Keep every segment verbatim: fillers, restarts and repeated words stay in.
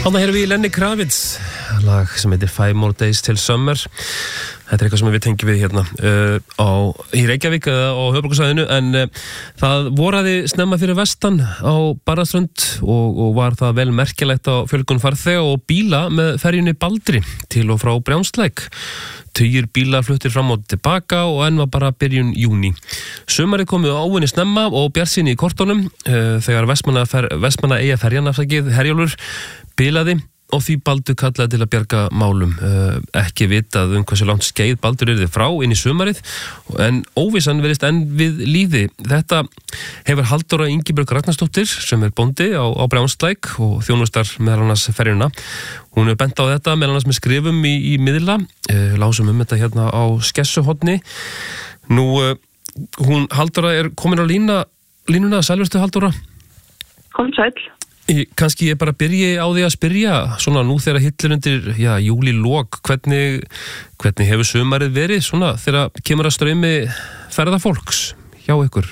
Þarna erum við í Lenny Kravitz, lag sem heitir Five More Days Till Summer. Þetta er eitthvað sem við tengjum við hérna uh, á, í Reykjavík eða á höfuðborgarsvæðinu, en uh, það voraði snemma fyrir vestan á Barðaströnd og, og var það vel merkilegt á fjölgun farþega og bíla með ferjunni Baldri til og frá Brjánslæk. Tugir bíla fluttir fram og tilbaka og enn var bara byrjun júní. Sumarið komið ávinni snemma og bjartsýni í kortunum uh, þegar Vestmanna, fer, Vestmanna eiga ferjan afsakið Herjólfur bilaði og því Baldur kallaði til að bjarga málum. Uh, ekki vitað um hversu langt skeið Baldur yrði frá inn í sumarið, en óvissan verðist enn við líði. Þetta hefur Halldóra Ingibjörg Ragnarsdóttir sem er bóndi á, á Brjánslæk og þjónustar meðal annars ferjuna. Hún er bent á þetta meðal annars með skrifum í, í miðla, uh, lásum um þetta hérna á Skessuhorni. Nú, uh, hún Halldóra er komin á lína, línuna, sælverstu Halldóra? Kom sæll. Ég, kannski ég bara byrji á því að spyrja svona nú þegar hillir undir já, júlilok, hvernig, hvernig hefur sumarið verið svona þegar kemur að straumi ferðafólks hjá ykkur?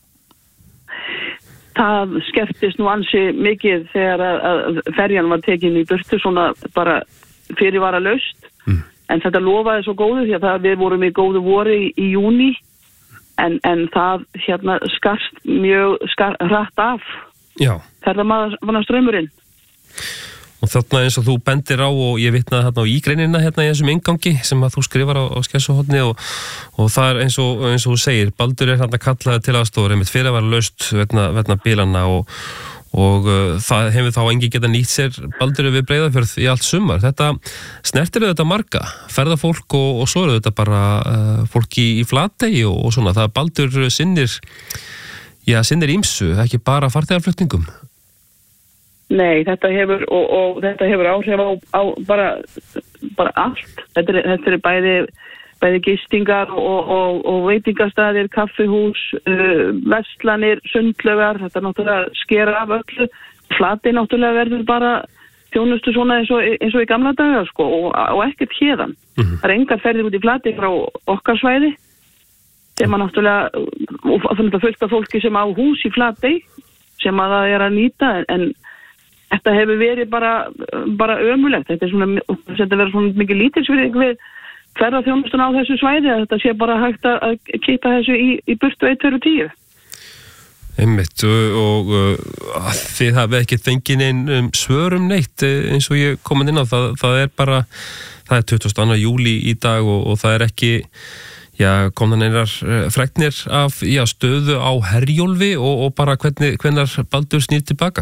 Það skemmtist nú ansi mikið þegar að, að ferjan var tekin í burtu svona bara fyrirvara laust, mm. en þetta lofaði svo góðu því að það, við vorum í góðu vori í, í júní en, en það hérna skarst mjög skar, hratt af. Já. Ferðamanna ströymurinn. Og þarna eins og þú bendir á og ég vitnaði hérna á ígreinina hérna í þessum inngangi sem að þú skrifar á, á Skessuhorni og, og það er eins og, eins og þú segir, Baldur er hérna kallaði til aðstofur einmitt fyrir að vera laust vegna, vegna bílana og, og uh, það hefur þá engi geta nýtt sér Baldur við Breiðafjörð í allt sumar. Þetta snertir þetta marga, ferðafólk og, og svo eru þetta bara uh, fólk í, í Flatey og, og svona, það Baldur sinnir Já, sinnir ímsu, ekki bara farþegarflutningum. Nei, þetta hefur og, og þetta hefur áhrif á, á bara, bara allt. Þetta er, þetta er bæði, bæði gistingar og, og, og veitingastæðir, kaffihús, uh, verslanir, sundlaugar, þetta er náttúrulega skera af öllu. Flatey náttúrulega verður bara þjónustu svona eins og, eins og í gamla daga sko, og, og ekkert hérðan. Mm-hmm. Það er engar ferðir út í Flatey frá okkar svæði. sem að náttúrulega, og þannig að fullt af fólki sem á hús í Flatey sem að það er að nýta, en þetta hefur verið bara, bara ömulegt. Þetta er svona, þetta verður svona mikið lítilsvirðing við ferðaþjónustuna á þessu svæði, að þetta sé bara hægt að kippa þessu í, í burtu eitt, tveir og tíu. Einmitt, og, og þið hafið ekki fengið einn svörum neitt eins og ég komin inn á, það, það er bara, það er tuttugasta og annan júlí í dag og, og það er ekki, já, komna neinar fregnir af já, stöðu á Herjólfi og, og bara hvernig, hvenær Baldur snýr tilbaka?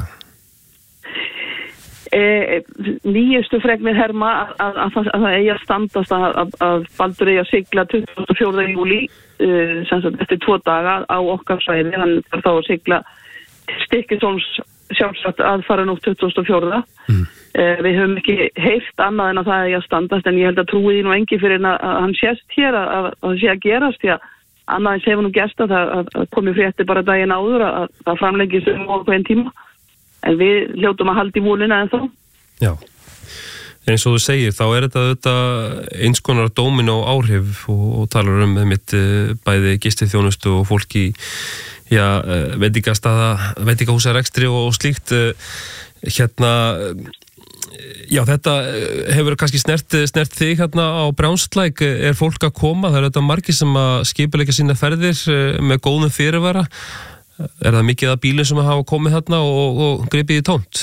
E, nýjustu fregnir herma að, að, að, að það eigi að standast að, að, að Baldur eigi að sigla tuttugasta og fjórða júlí uh, sem sagt eftir tvo daga á okkar svæði, hann er þá að sigla Stykkishólms sjálfsagt aðfara nú tuttugasta og fjórða Mm. Uh, við höfum ekki heyrt annað en að það eigi að standast, en ég held að trúi því nú engi fyrir að, að hann sést hér að, að, að það sé að gerast, því að annað eins hefur nú gerst að það komi fréttir bara daginn áður að það framlengist um okkur einn tíma. En við hljótum að halda í múlina en þá. Já, eins og þú segir, þá er þetta, þetta eins konar dóminó áhrif og, og talar um með mitt bæði gistiþjónustu og fólki, já, veitingastaða, veitingahúsarekstri og, og slíkt. Hérna, já, þetta hefur kannski snert, snert þig hérna á Brjánslæk. Er fólk að koma? Það er þetta margir sem að skipuleggja sína ferðir með góðum fyrirvara. Er það mikið að bílum sem hafa komið þarna og, og gripið í tómt?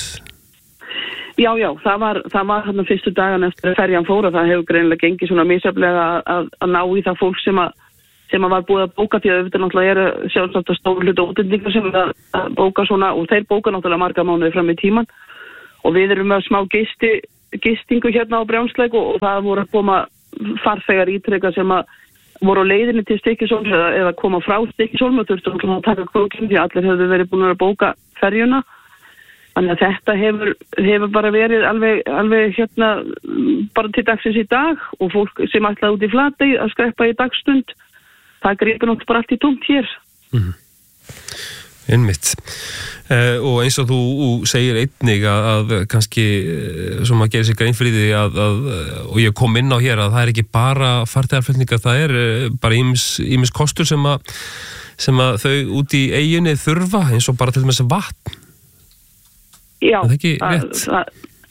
Já, já, það var, það var þarna fyrstu dagan eftir að ferjan fór og það hefur greinilega gengið svona misjafnlega að, að ná í það fólk sem að, sem að var búið að bóka, því að auðvitað náttúrulega eru sjálfsagt að stóru hluta útlendingar sem er að, að bóka svona, og þeir bóka náttúrulega marga mánuði fram í tíman, og við erum með smá gisti, gistingu hérna á Brjánslæk og, og það voru að koma farþegar ítrekka sem að voru á leiðinni til Stykkishólms eða, eða koma frá Stykkishólm og þurftu að taka kvókinn því allir hefðu verið búin að bóka ferjuna. Þannig að þetta hefur, hefur bara verið alveg, alveg hérna bara til dagsins í dag, og fólk sem ætlaði út í Flatey að skreppa í dagstund, það gripur náttúrulega bara allt í tómt hér. Mm. Einmitt. Eh, og eins og þú segir einnig að, að kannski sem að gera sér grein fyrir því að, að, og ég kom inn á hér, að það er ekki bara farþegarflutningar, það er bara ýmis, ýmis kostur sem að, sem að þau út í eyjunni þurfa, eins og bara til dæmis vatn. Já, það er ekki rétt. Það,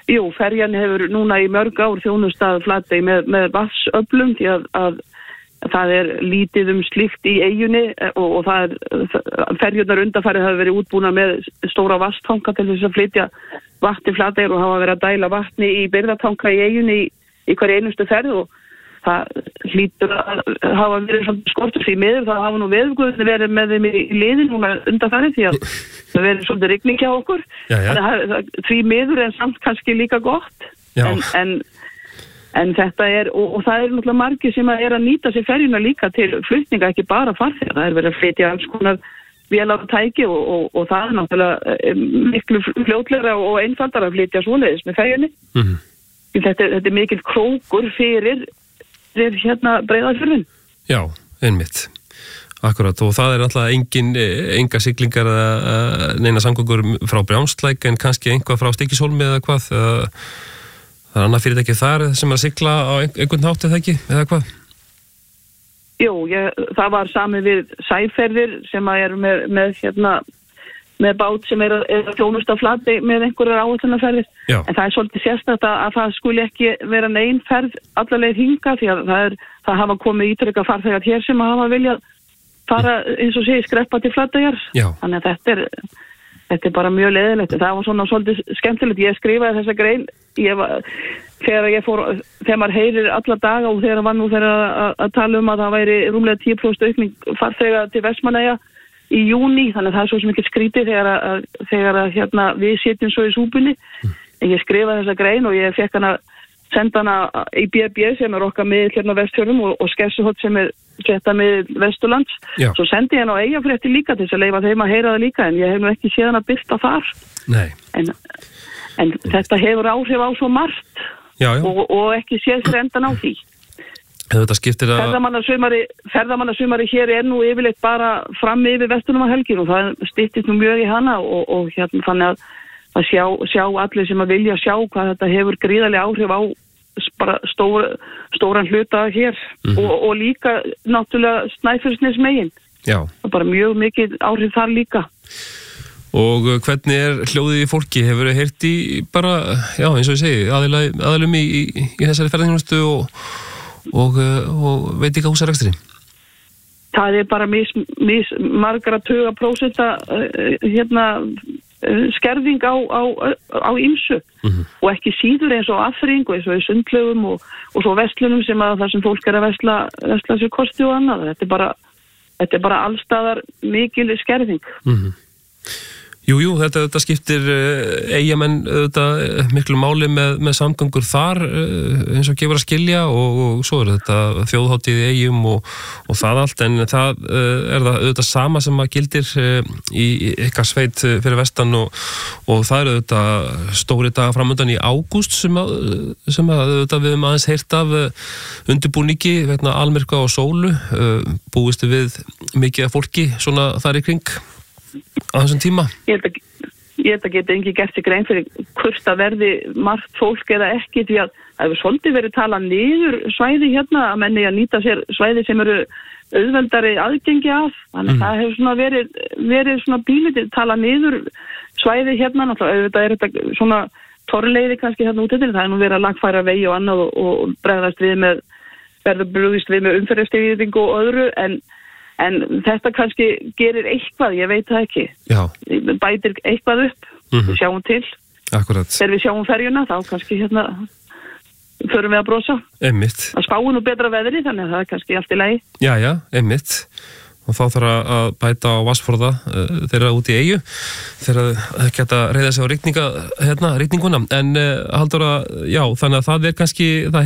jú, ferjan hefur núna í mörg ár þjónustað Flatey með, með vatnsöflum því að, að það er lítið um slíkt í eyjunni og, og það er, ferjurnar undanfarið hafa verið útbúna með stóra vatnstanka til þess að flytja vatni Flateyjar og hafa verið að dæla vatni í birgðatanka í eyjunni í, í hverju einustu ferð og það hlýtur að hafa verið svona skortur því miður, það hafa nú veðurguðni verið með þeim í liðin núna undanfarið því að það verið svolítið rigning hjá okkur já, já. Það, það, því miður en samt kannski líka gott en, en, en þetta er og, og það er náttúrulega margir sem að er að nýta sér ferjuna líka til flutninga ekki bara farþega, það er verið að flytja alls konar vélar og tæki og, og, og það er náttúrulega miklu fljótlegra og einfaldara að flytja svoleiðis með ferjunni mm-hmm. þetta, þetta er mikill krókur fyrir er hérna Breiðafjörðin. Já, einmitt. Akkurat, og það er alltaf engin, enga siglingar eða neina samgöngur frá Brjánslæk en kannski einhvað frá Stykkishólmi eða hvað. Það er annað fyrirtæki þar sem er að sigla á einhvern hátt eða ekki, eða hvað? Jú, ég, það var sami við Sæferðir sem að er með, með hérna með bát sem er að, er að þjónusta Flatey með einhverjar áætlunarferðir. En það er svolítið sérstakt að, að það skuli ekki vera nein ferð allarleið hinga því að það, er, það hafa komið ítrekka farþegar hér sem hafa viljað fara eins og sé skreppa til Flateyjar. Þannig að þetta er, þetta er bara mjög leiðilegt. Það var svona svolítið skemmtilegt. Ég skrifaði þessa grein ég var, þegar ég fór, þegar maður heyrir alla daga og þegar var nú þegar að, að tala um að það væri rúmlega tíu prósent aukning farþega til Vestmannaeyja í júní, þannig að það er svo sem ekki skrítið þegar, að, þegar að, hérna, við sitjum svo í súpunni. Mm. En ég skrifaði þessa grein og ég fekk hana, senda hana í B B sem er okkar miðl hérna á Vestfjörðum og, og Skessuhótt sem er þetta miðl Vesturlands. Já. Svo sendi ég hana á Eyjafrétti líka til þess að leyfa þeim að heyra það líka en ég hef nú ekki séð hana birta þar. Nei. En, en þetta hefur áhrif á svo margt já, já. Og, og ekki séð sér endan á því. Þetta skiptir að... Ferðamannasumari, ferðamannasumari hér er nú yfirleitt bara fram yfir vestunum á helgin og það styttist nú mjög í hana og, og hérna þannig að, að sjá, sjá allir sem að vilja sjá hvað þetta hefur gríðarlega áhrif á bara stór, stóran hluta hér mm-hmm. og, og líka náttúrulega Snæfellsnes megin. Já. Það er bara mjög mikið áhrif þar líka. Og hvernig er hljóðið í fólki? Hefur þið heyrt í bara, já eins og ég segi, aðilum í, í, í þessari ferðarþjónustu og og, og veit ekki hvað húsarekstri? Það er bara mis, mis margra tuga prósenta hérna skerðing á, á, á ýmsu mm-hmm. og ekki síður eins og aðfring og eins og í sundlaugum og, og svo vestlunum sem að það sem fólk er að vesla, vesla sér kosti og annað. Þetta er bara, þetta er bara allstaðar mikil skerðing. Mm-hmm. Jú, jú, þetta, þetta skiptir uh, Eyjamenn þetta, miklu máli með, með samgöngur þar uh, eins og gefur að skilja og, og svo er þetta þjóðhátíð í Eyjum og, og það allt en það uh, er það auðvitað sama sem að gildir uh, í ykkar sveit fyrir vestan og, og það er auðvitað stóri daga framöndan í ágúst sem að, sem að auðvitað við höfum aðeins heyrt af uh, undirbúningi vegna almyrkva og sólu uh, búistu við mikið af fólki svona þar í kring á þessum tíma? Ég held að, ég held að geta engi gert sig grein fyrir hvort að verði margt fólk eða ekki því að það hefur svolítið verið talað niður svæði hérna að menni að nýta sér svæði sem eru auðveldari aðgengi af þannig að mm. það hefur svona verið, verið svona bílitið talað niður svæði hérna náttúrulega auðvitað er þetta svona torrleiði kannski hérna út eftir það er nú verið að lagfæra vegi og annað og, og bregðast við með verður brugðist við með umferðarstýringu og öðru en En þetta kannski gerir eitthvað, ég veit það ekki. Já. Bætir eitthvað upp, mm-hmm. við sjáum til. Akkurat. Þegar við sjáum ferjuna, þá kannski hérna förum við að brosa. Einmitt. Það spáir nú betra veðri, þannig að það er kannski allt í lagi. Já, já, einmitt. Og þá þarf að bæta á vatnsforða uh, þeirra út í Eyju, þeirra ekki hægt að reyða sig á rigninga, hérna, rigninguna. En uh, Halldóra, já, þannig að það er kannski, það